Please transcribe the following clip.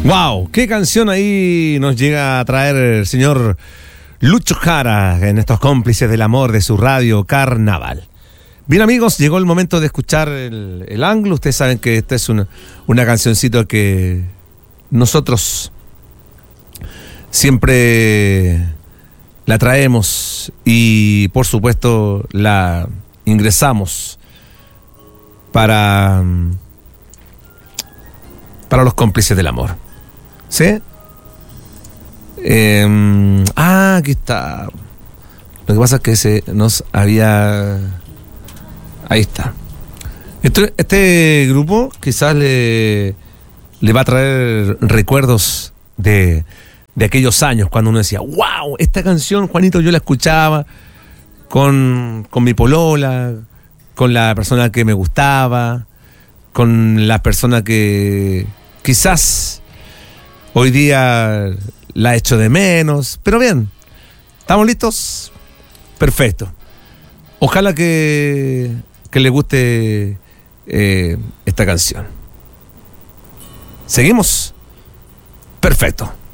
Wow, qué canción ahí nos llega a traer el señor Lucho Jara en estos cómplices del amor de su radio Carnaval. Bien, amigos, llegó el momento de escuchar el Anglo. Ustedes saben que esta es una cancioncita que nosotros siempre la traemos y por supuesto la ingresamos para los cómplices del amor. ¿Sí? Aquí está. Lo que pasa es que se nos había... Ahí está. Este grupo quizás le va a traer recuerdos de aquellos años cuando uno decía, wow, esta canción, Juanito, yo la escuchaba con mi polola, con la persona que me gustaba, con la persona que quizás hoy día la echo de menos. Pero bien, ¿estamos listos? Perfecto. Ojalá que le guste esta canción. ¿Seguimos? Perfecto.